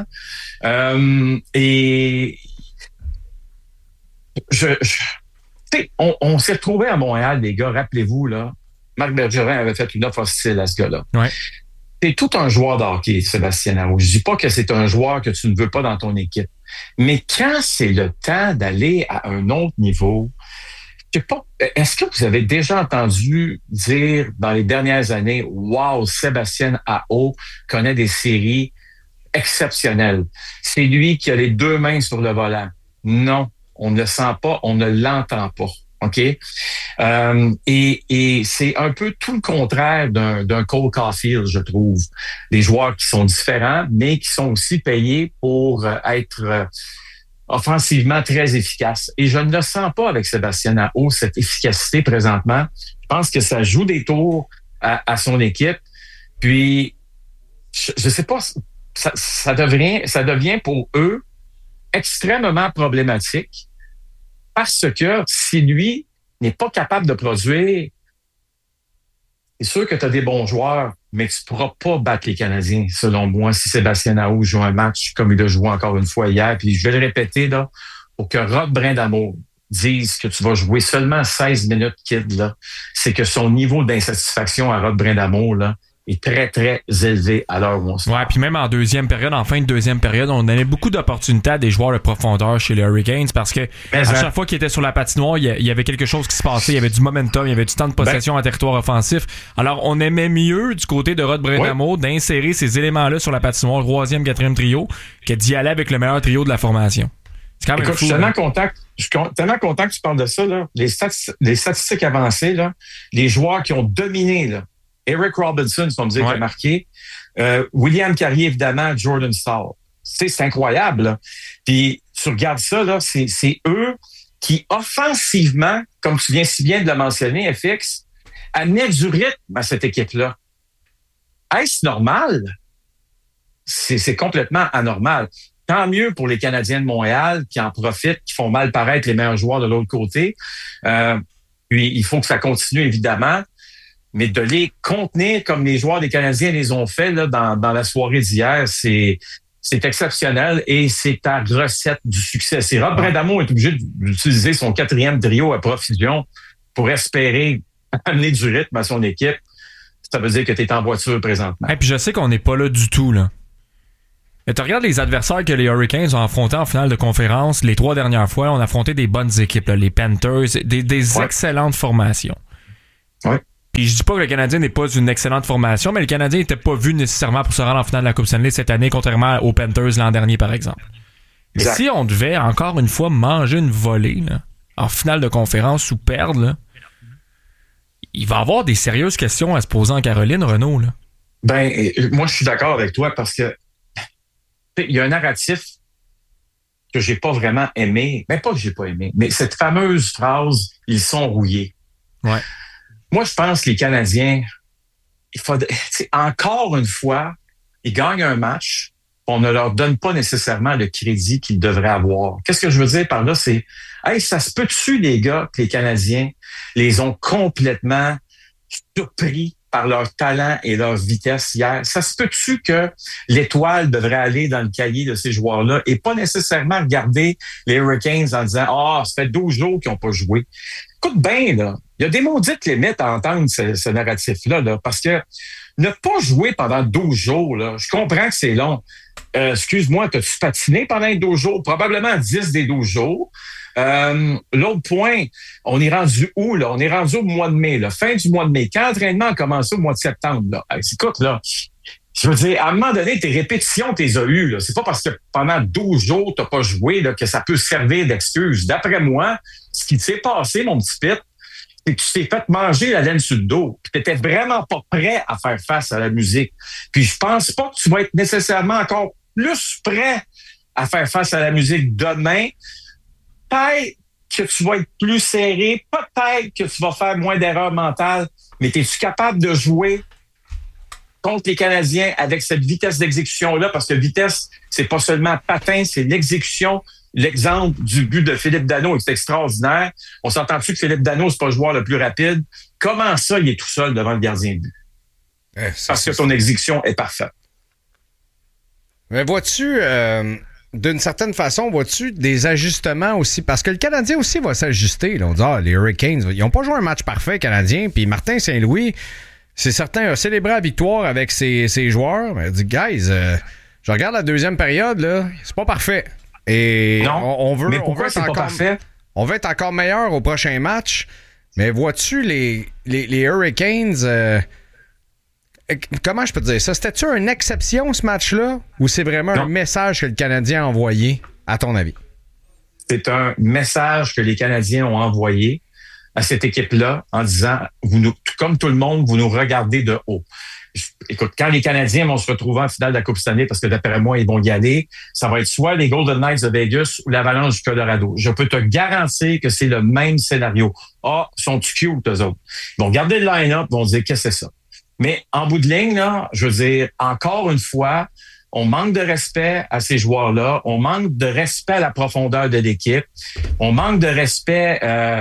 Et on s'est retrouvés à Montréal, les gars, rappelez-vous, là, Marc Bergerin avait fait une offre hostile à ce gars-là. Ouais. C'est tout un joueur de hockey, Sébastien Aho. Je dis pas que c'est un joueur que tu ne veux pas dans ton équipe. Mais quand c'est le temps d'aller à un autre niveau, je sais pas, est-ce que vous avez déjà entendu dire dans les dernières années, wow, Sébastien Aho connaît des séries exceptionnelles. C'est lui qui a les 2 mains sur le volant. Non. On ne le sent pas, on ne l'entend pas. OK? Et c'est un peu tout le contraire d'un Cole Caulfield, je trouve. Des joueurs qui sont différents, mais qui sont aussi payés pour être offensivement très efficaces. Et je ne le sens pas avec Sébastien Aho, cette efficacité présentement. Je pense que ça joue des tours à son équipe. Puis, je sais pas, ça devient pour eux extrêmement problématique parce que si lui n'est pas capable de produire, c'est sûr que tu as des bons joueurs, mais tu ne pourras pas battre les Canadiens, selon moi, si Sébastien Aho joue un match comme il a joué encore une fois hier. Puis je vais le répéter, là, pour que Rod Brindamour dise que tu vas jouer seulement 16 minutes, kid, là, c'est que son niveau d'insatisfaction à Rod Brindamour, là, est très, très élevé à l'heure où on se parle. Ouais, puis même en deuxième période, en fin de deuxième période, on donnait beaucoup d'opportunités à des joueurs de profondeur chez les Hurricanes parce que à chaque fois qu'ils étaient sur la patinoire, il y avait quelque chose qui se passait, il y avait du momentum, il y avait du temps de possession en territoire offensif. Alors, on aimait mieux du côté de Rod Brindamour d'insérer ces éléments-là sur la patinoire, 3e, 4e trio, que d'y aller avec le meilleur trio de la formation. C'est quand même fou. Je suis tellement content que tu parles de ça, là. Les statistiques avancées, là, les joueurs qui ont dominé, là, Eric Robinson, si on me dit qu'il a marqué. William Carrier, évidemment, Jordan Staal. C'est incroyable. Là. Puis tu regardes ça, là, c'est eux qui, offensivement, comme tu viens si bien de le mentionner, FX, amenaient du rythme à cette équipe-là. Est-ce normal? C'est complètement anormal. Tant mieux pour les Canadiens de Montréal qui en profitent, qui font mal paraître les meilleurs joueurs de l'autre côté. Puis il faut que ça continue, évidemment. mais de les contenir comme les joueurs des Canadiens les ont fait là, dans la soirée d'hier, c'est exceptionnel et c'est ta recette du succès. Si Rob Brindamour est obligé d'utiliser son 4e trio à profusion pour espérer amener du rythme à son équipe, ça veut dire que tu es en voiture présentement. Et puis je sais qu'on n'est pas là du tout, là. Mais tu regardes les adversaires que les Hurricanes ont affrontés en finale de conférence les 3 dernières fois. On a affronté des bonnes équipes, là, les Panthers, des excellentes formations. Ouais. Puis je dis pas que le Canadien n'est pas une excellente formation, mais le Canadien n'était pas vu nécessairement pour se rendre en finale de la Coupe Stanley cette année, contrairement aux Panthers l'an dernier, par exemple. Exact. Mais si on devait, encore une fois, manger une volée là, en finale de conférence ou perdre, là, il va y avoir des sérieuses questions à se poser en Caroline, Renaud. Là. Ben, moi, je suis d'accord avec toi parce que il y a un narratif que j'ai pas vraiment aimé. Ben, pas que j'ai pas aimé, mais cette fameuse phrase « ils sont rouillés ». Ouais. Moi, je pense que les Canadiens, encore une fois, ils gagnent un match, on ne leur donne pas nécessairement le crédit qu'ils devraient avoir. Qu'est-ce que je veux dire par là? C'est, hey, ça se peut-tu, les gars, que les Canadiens les ont complètement surpris par leur talent et leur vitesse hier? Ça se peut-tu que l'étoile devrait aller dans le cahier de ces joueurs-là et pas nécessairement regarder les Hurricanes en disant « Ah, ça fait 12 jours qu'ils n'ont pas joué. » Écoute bien, là, il y a des maudites limites à entendre ce narratif-là, là, parce que ne pas jouer pendant 12 jours, là, je comprends que c'est long. Excuse-moi, t'as-tu patiné pendant les 12 jours? Probablement 10 des 12 jours. L'autre point, on est rendu où, là? On est rendu au mois de mai, là, fin du mois de mai. Quand l'entraînement a commencé au mois de septembre, là, écoute, là, je veux dire, à un moment donné, tes répétitions, t'es as eues, là. C'est pas parce que pendant 12 jours, t'as pas joué, là, que ça peut servir d'excuse. D'après moi, ce qui s'est passé, mon petit Pete, c'est que tu t'es fait manger la laine sur le dos. Puis t'étais vraiment pas prêt à faire face à la musique. Puis je pense pas que tu vas être nécessairement encore plus prêt à faire face à la musique demain. Peut-être que tu vas être plus serré, peut-être que tu vas faire moins d'erreurs mentales, mais es-tu capable de jouer contre les Canadiens avec cette vitesse d'exécution-là? Parce que vitesse, c'est pas seulement patin, c'est l'exécution. L'exemple du but de Philippe Danault est extraordinaire. On s'entend-tu que Philippe Danault, c'est pas le joueur le plus rapide? Comment ça, il est tout seul devant le gardien de but? Parce que son exécution est parfaite. Mais vois-tu, d'une certaine façon, vois-tu des ajustements aussi? Parce que le Canadien aussi va s'ajuster. Là. On dit, les Hurricanes, ils n'ont pas joué un match parfait, Canadien. Puis Martin Saint-Louis, c'est certain, a célébré la victoire avec ses joueurs. Mais il dit, guys, je regarde la deuxième période, là, c'est pas parfait. Et non, on veut c'est pas parfait? On veut être encore meilleur au prochain match. Mais vois-tu les Hurricanes... comment je peux te dire ça? C'était-tu une exception, ce match-là? Ou c'est vraiment un message que le Canadien a envoyé, à ton avis? C'est un message que les Canadiens ont envoyé à cette équipe-là en disant, comme tout le monde, vous nous regardez de haut. Écoute, quand les Canadiens vont se retrouver en finale de la Coupe Stanley, parce que d'après moi, ils vont y aller, ça va être soit les Golden Knights de Vegas ou l'Avalanche du Colorado. Je peux te garantir que c'est le même scénario. Ah, sont-tu cute, eux autres? Ils vont regarder le line-up, ils vont dire, qu'est-ce que c'est ça? Mais en bout de ligne, là, je veux dire, encore une fois, on manque de respect à ces joueurs-là. On manque de respect à la profondeur de l'équipe. On manque de respect,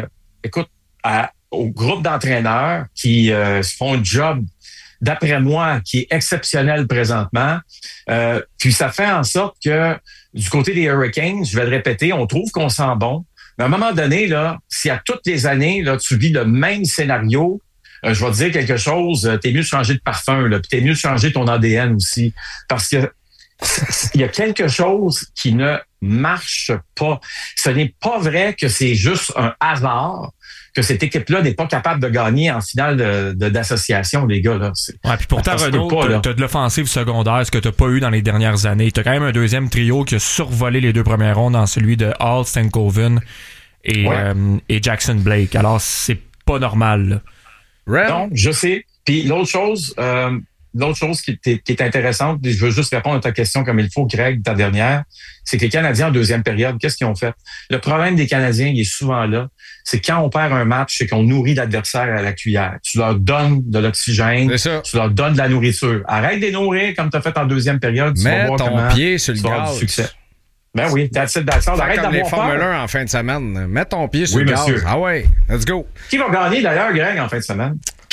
au groupe d'entraîneurs qui font un job, d'après moi, qui est exceptionnel présentement. Puis ça fait en sorte que du côté des Hurricanes, je vais le répéter, on trouve qu'on sent bon. Mais à un moment donné, là, si à toutes les années, là, tu vis le même scénario, je vais te dire quelque chose, t'es mieux de changer de parfum, là, puis t'es mieux de changer ton ADN aussi. Parce que il y a quelque chose qui ne marche pas. Ce n'est pas vrai que c'est juste un hasard que cette équipe-là n'est pas capable de gagner en finale d'association, les gars. Là. Ouais, puis pourtant, Renaud, t'as de l'offensive secondaire, ce que t'as pas eu dans les dernières années. T'as quand même un deuxième trio qui a survolé les 2 premières rondes dans celui de Hall, Stankoven et Jackson Blake. Alors, c'est pas normal, là. Non, je sais. Puis l'autre chose qui est intéressante, je veux juste répondre à ta question comme il faut, Greg, ta dernière, c'est que les Canadiens en deuxième période, qu'est-ce qu'ils ont fait? Le problème des Canadiens, il est souvent là, c'est quand on perd un match, c'est qu'on nourrit l'adversaire à la cuillère. Tu leur donnes de l'oxygène, tu leur donnes de la nourriture. Arrête de les nourrir comme tu as fait en deuxième période. Mets ton pied sur le gaz. Succès. Ben oui, that's it. Arrête comme les Formule 1 en fin de semaine. Mets ton pied sur le gaz. Monsieur. Ah ouais, let's go. Qui va gagner d'ailleurs, Greg, en fin de semaine?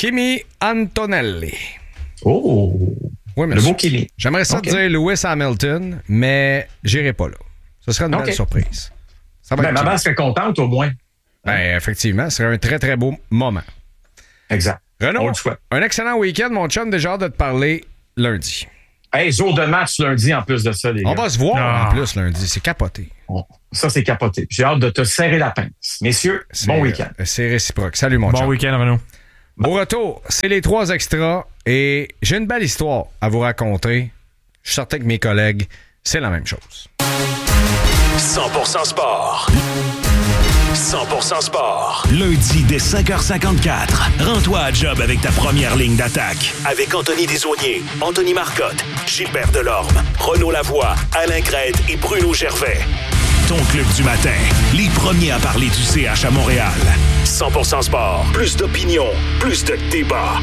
Kimi Antonelli. Oh! Oui, mais le beau Kimi. J'aimerais ça dire Lewis Hamilton, mais j'irai pas là. Ce serait une belle surprise. Ça va maman serait contente au moins. Ben, effectivement, ce serait un très, très beau moment. Exact. Renaud, un excellent week-end, mon chum. Déjà hâte de te parler lundi. Hey, jour de match lundi en plus de ça, les gars. On va se voir en plus lundi. C'est capoté. Ça, c'est capoté. J'ai hâte de te serrer la pince. Messieurs, bon week-end. C'est réciproque. Salut, mon chum. Bon week-end, Renaud. Au retour, c'est les 3 extras et j'ai une belle histoire à vous raconter. Je suis certain que mes collègues, c'est la même chose. 100% sport. 100% sport. Lundi dès 5h54. Rends-toi à job avec ta première ligne d'attaque. Avec Anthony Desaulniers, Anthony Marcotte, Gilbert Delorme, Renaud Lavoie, Alain Crête et Bruno Gervais. Ton club du matin. Les premiers à parler du CH à Montréal. 100% sport. Plus d'opinion. Plus de débat.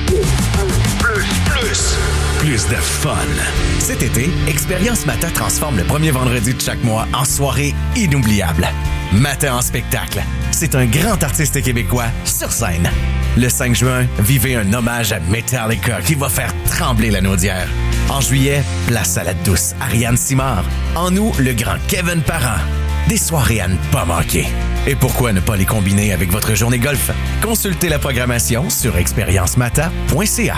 Plus de fun. Cet été, Expérience Matin transforme le premier vendredi de chaque mois en soirée inoubliable. Matin en spectacle. C'est un grand artiste québécois sur scène. Le 5 juin, vivez un hommage à Metallica qui va faire trembler la Naudière. En juillet, place à la douce Ariane Simard. En août, le grand Kevin Parent. Des soirées à ne pas manquer. Et pourquoi ne pas les combiner avec votre journée golf? Consultez la programmation sur expériencemata.ca.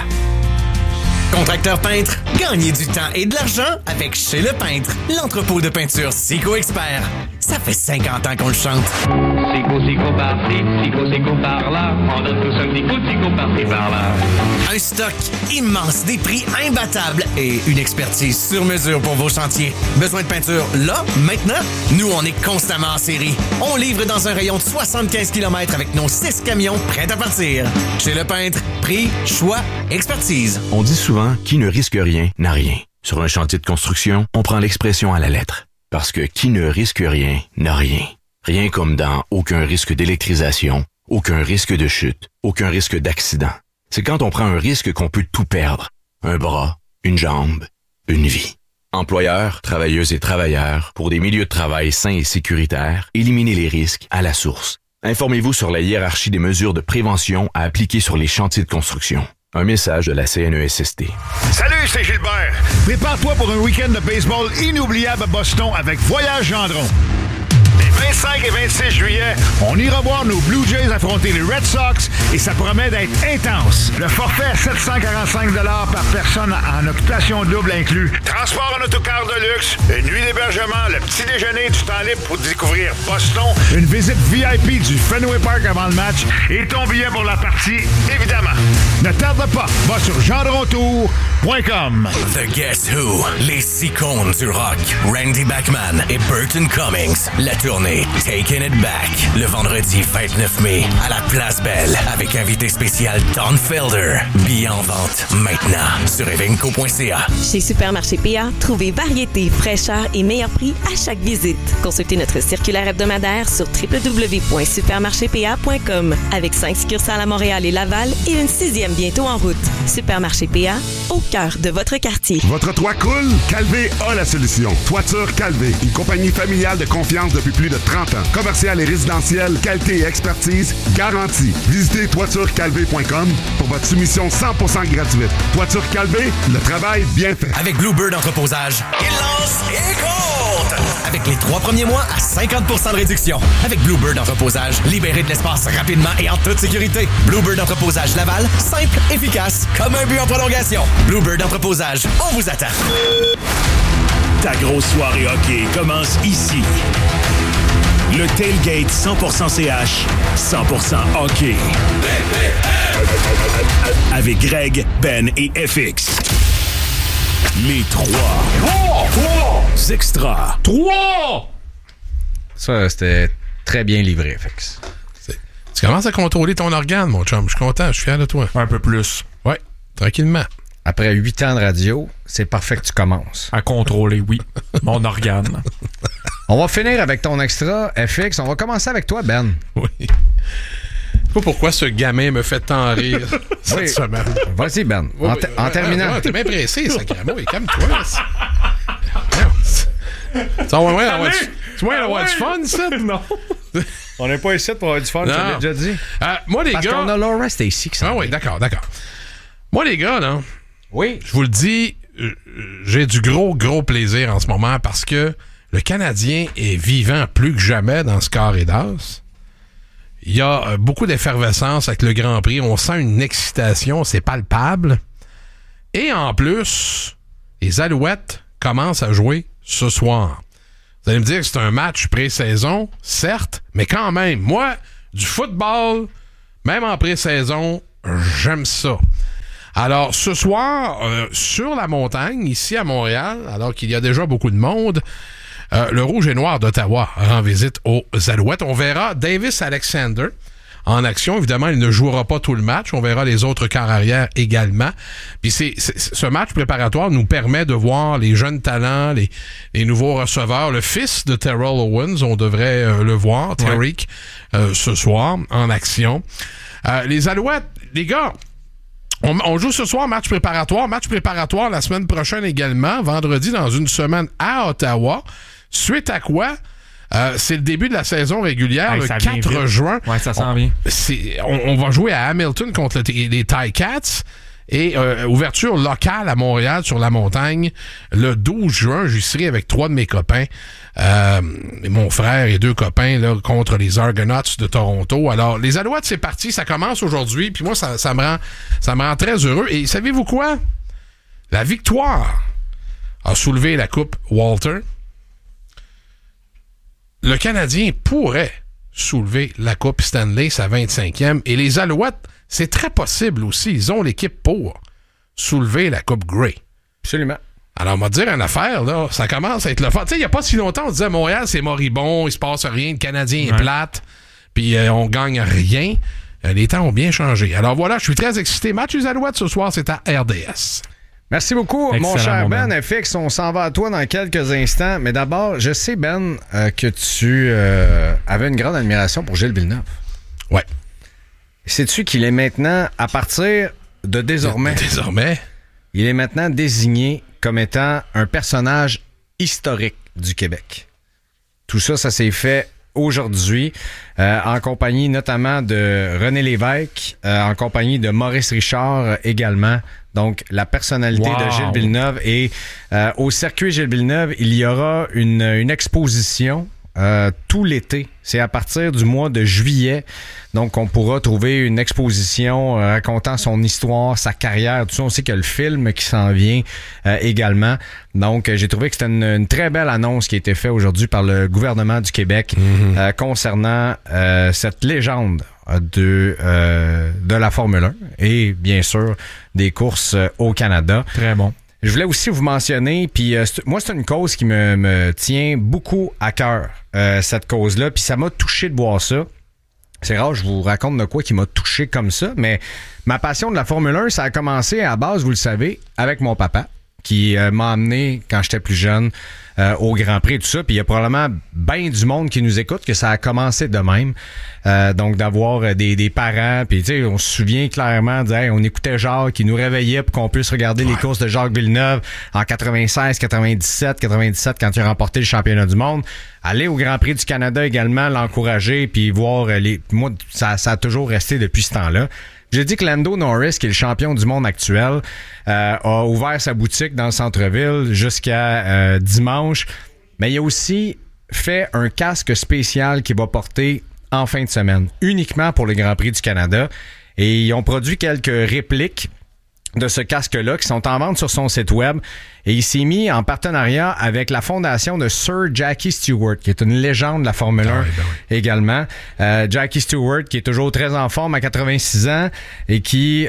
Contracteur peintre, gagnez du temps et de l'argent avec Chez Le Peintre, l'entrepôt de peinture Sico Expert. Ça fait 50 ans qu'on le chante. Sico par-ci, Sico par-là. On donne tous un petit coup de Sico par-ci, par-là. Un stock immense, des prix imbattables et une expertise sur mesure pour vos chantiers. Besoin de peinture là, maintenant? Nous, on est constamment en série. On livre dans un rayon de 75 km avec nos 6 camions prêts à partir. Chez Le Peintre, prix, choix, expertise. On dit souvent, qui ne risque rien n'a rien. Sur un chantier de construction, on prend l'expression à la lettre. Parce que qui ne risque rien n'a rien. Rien comme dans aucun risque d'électrisation, aucun risque de chute, aucun risque d'accident. C'est quand on prend un risque qu'on peut tout perdre. Un bras, une jambe, une vie. Employeurs, travailleuses et travailleurs, pour des milieux de travail sains et sécuritaires, éliminez les risques à la source. Informez-vous sur la hiérarchie des mesures de prévention à appliquer sur les chantiers de construction. Un message de la CNESST. Salut, c'est Gilbert. Prépare-toi pour un week-end de baseball inoubliable à Boston avec Voyage Gendron. Les 25 et 26 juillet, on ira voir nos Blue Jays affronter les Red Sox et ça promet d'être intense. Le forfait à 745 par personne en occupation double inclus. Transport en autocar de luxe, une nuit d'hébergement, le petit déjeuner du temps libre pour découvrir Boston, une visite VIP du Fenway Park avant le match et ton billet pour la partie, évidemment. Ne tarde pas, va sur gendrontour.com. The Guess Who, les icônes du rock, Randy Bachman et Burton Cummings. La tournée Taking It Back, le vendredi 29 mai à la Place Belle avec invité spécial Don Felder. Billets en vente maintenant sur evenco.ca. Chez Supermarché PA, trouvez variété, fraîcheur et meilleur prix à chaque visite. Consultez notre circulaire hebdomadaire sur www.supermarchépA.com avec 5 succursales à Montréal et Laval et une 6e bientôt en route. Supermarché PA, au cœur de votre quartier. Votre toit coule? Calvé a la solution. Toiture Calvé, une compagnie familiale de confiance depuis plus de 30 ans. Commercial et résidentiel, qualité et expertise garantie. Visitez toiturecalvé.com pour votre soumission 100% gratuite. Toiture Calvé, le travail bien fait. Avec Bluebird Entreposage, il lance et compte! Avec les 3 premiers mois à 50% de réduction. Avec Bluebird Entreposage, libérez de l'espace rapidement et en toute sécurité. Bluebird Entreposage Laval, simple, efficace, comme un but en prolongation. Bluebird Entreposage, on vous attend. Ta grosse soirée hockey commence ici. Le Tailgate 100% CH, 100% hockey. Avec Greg, Ben et FX. Les 3 extras. 3! Ça, c'était très bien livré, FX. Tu commences à contrôler ton organe, mon chum. Je suis content, je suis fier de toi. Un peu plus. Ouais, tranquillement. Après 8 ans de radio, c'est parfait que tu commences. À contrôler, oui, mon organe. On va finir avec ton extra, FX. On va commencer avec toi, Ben. Oui. Je sais pas pourquoi ce gamin me fait tant rire cette semaine. Vas-y, Ben. En terminant. T'es bien pressé, sacrément. Calme-toi. Tu vas avoir du fun, ça? Non. On n'est pas ici pour avoir du fun, je l'ai déjà dit. Moi, les Parce gars... qu'on a Laura Stacey qui s'en Ah oui, d'accord. Moi, les gars, là... Oui. Je vous le dis, j'ai du gros plaisir en ce moment parce que le Canadien est vivant plus que jamais dans ce carré d'as. Il y a beaucoup d'effervescence avec le Grand Prix. On sent une excitation, c'est palpable. Et en plus, les Alouettes commencent à jouer ce soir. Vous allez me dire que c'est un match pré-saison, certes, mais quand même, moi, du football, même en pré-saison, j'aime ça. Alors, ce soir, sur la montagne, ici à Montréal, alors qu'il y a déjà beaucoup de monde, le Rouge et Noir d'Ottawa rend visite aux Alouettes. On verra Davis Alexander en action. Évidemment, il ne jouera pas tout le match. On verra les autres quarts arrière également. Puis ce match préparatoire nous permet de voir les jeunes talents, les nouveaux receveurs. Le fils de Terrell Owens, on devrait le voir, Tariq, ce soir, en action. Les Alouettes, les gars... On joue ce soir match préparatoire la semaine prochaine également, vendredi dans une semaine à Ottawa. Suite à quoi, c'est le début de la saison régulière, le 4 juin. Ouais, ça s'en vient. On va jouer à Hamilton contre les Ticats. Et ouverture locale à Montréal sur la montagne le 12 juin. J'y serai avec 3 de mes copains. Mon frère et 2 copains là, contre les Argonauts de Toronto. Alors, les Alouettes, c'est parti. Ça commence aujourd'hui. Puis moi, ça me rend très heureux. Et savez-vous quoi? La victoire a soulevé la Coupe Walter. Le Canadien pourrait soulever la Coupe Stanley, sa 25e. Et les Alouettes, c'est très possible aussi. Ils ont l'équipe pour soulever la Coupe Grey. Absolument. Alors, on va te dire une affaire, là. Ça commence à être le fun. Tu sais, il n'y a pas si longtemps, on disait Montréal, c'est moribond, il se passe rien, le Canadien est plate, puis on gagne rien. Les temps ont bien changé. Alors voilà, je suis très excité. Match des Alouettes ce soir, c'est à RDS. Merci beaucoup, excellent, mon cher Ben. FX. On s'en va à toi dans quelques instants. Mais d'abord, je sais, Ben, que tu avais une grande admiration pour Gilles Villeneuve. Ouais. Sais-tu qu'il est maintenant, à partir de désormais, il est maintenant désigné comme étant un personnage historique du Québec. Tout ça, ça s'est fait aujourd'hui, en compagnie notamment de René Lévesque, en compagnie de Maurice Richard également. Donc, la personnalité de Gilles Villeneuve. Et au circuit Gilles Villeneuve, il y aura une exposition tout l'été. C'est à partir du mois de juillet. Donc, on pourra trouver une exposition racontant son histoire, sa carrière, tout ça. On sait qu'il y a le film qui s'en vient également. Donc, j'ai trouvé que c'était une très belle annonce qui a été faite aujourd'hui par le gouvernement du Québec concernant cette légende de la Formule 1 et, bien sûr, des courses au Canada. Très bon. Je voulais aussi vous mentionner, puis moi, c'est une cause qui me tient beaucoup à cœur, cette cause-là, puis ça m'a touché de voir ça. C'est rare, je vous raconte de quoi qui m'a touché comme ça, mais ma passion de la Formule 1, ça a commencé à base, vous le savez, avec mon papa, qui m'a amené, quand j'étais plus jeune, au Grand Prix et tout ça. Puis il y a probablement bien du monde qui nous écoute que ça a commencé de même. Donc d'avoir des parents, puis tu sais, on se souvient clairement, hey, on écoutait Jacques, qui nous réveillait pour qu'on puisse regarder les courses de Jacques Villeneuve en 96, 97, quand il a remporté le championnat du monde. Aller au Grand Prix du Canada également, l'encourager, puis voir moi, ça a toujours resté depuis ce temps-là. J'ai dit que Lando Norris, qui est le champion du monde actuel, a ouvert sa boutique dans le centre-ville jusqu'à dimanche. Mais il a aussi fait un casque spécial qu'il va porter en fin de semaine, uniquement pour le Grand Prix du Canada. Et ils ont produit quelques répliques de ce casque-là qui sont en vente sur son site web. Et il s'est mis en partenariat avec la fondation de Sir Jackie Stewart, qui est une légende de la Formule 1 également. Jackie Stewart, qui est toujours très en forme à 86 ans et qui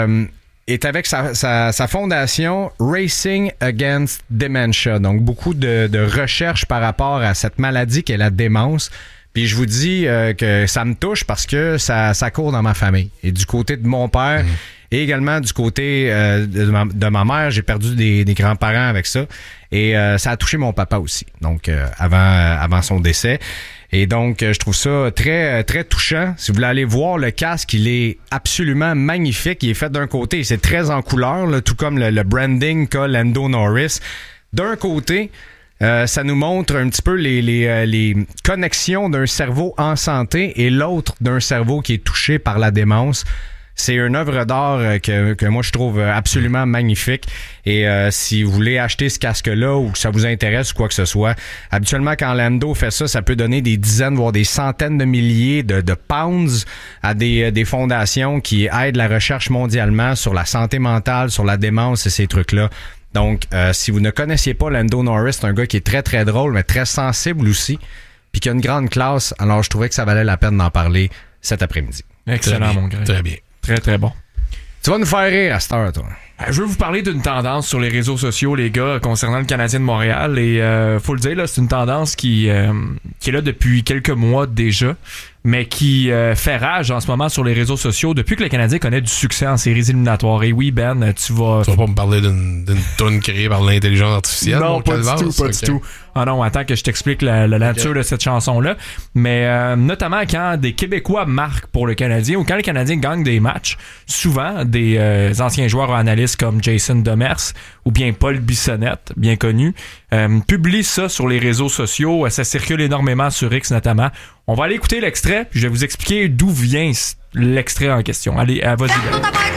est avec sa fondation Racing Against Dementia. Donc, beaucoup de recherches par rapport à cette maladie qu'est la démence. Puis je vous dis que ça me touche parce que ça court dans ma famille. Et du côté de mon père et également du côté de ma mère, j'ai perdu des grands-parents avec ça. Et ça a touché mon papa aussi, donc avant son décès. Et donc, je trouve ça très, très touchant. Si vous voulez aller voir le casque, il est absolument magnifique. Il est fait d'un côté, c'est très en couleur, là, tout comme le branding qu'a Lando Norris. D'un côté, Ça nous montre un petit peu les connexions d'un cerveau en santé et l'autre d'un cerveau qui est touché par la démence. C'est une œuvre d'art que moi je trouve absolument magnifique. Et si vous voulez acheter ce casque-là ou que ça vous intéresse ou quoi que ce soit, habituellement quand Lando fait ça, ça peut donner des dizaines, voire des centaines de milliers de pounds à des fondations qui aident la recherche mondialement sur la santé mentale, sur la démence et ces trucs-là. Donc, si vous ne connaissiez pas Lando Norris, c'est un gars qui est très très drôle, mais très sensible aussi, puis qui a une grande classe. Alors, je trouvais que ça valait la peine d'en parler cet après-midi. Excellent, mon gars. Très bien. Très, très bon. Tu vas nous faire rire à cette heure, toi. Je veux vous parler d'une tendance sur les réseaux sociaux, les gars, concernant le Canadien de Montréal. Et faut le dire, là, c'est une tendance qui est là depuis quelques mois déjà, mais qui fait rage en ce moment sur les réseaux sociaux depuis que le Canadien connaît du succès en séries éliminatoires. Et oui, Ben, tu vas pas me parler d'une toune créée par l'intelligence artificielle? Non, pas du tout. Ah non, attends que je t'explique la nature de cette chanson-là. Mais notamment quand des Québécois marquent pour le Canadien ou quand le Canadien gagne des matchs, souvent des anciens joueurs ou analystes comme Jason Demers ou bien Paul Bissonnette, bien connu, publient ça sur les réseaux sociaux. Ça circule énormément sur X notamment. On va aller écouter l'extrait, puis je vais vous expliquer d'où vient l'extrait en question. Allez, vas-y.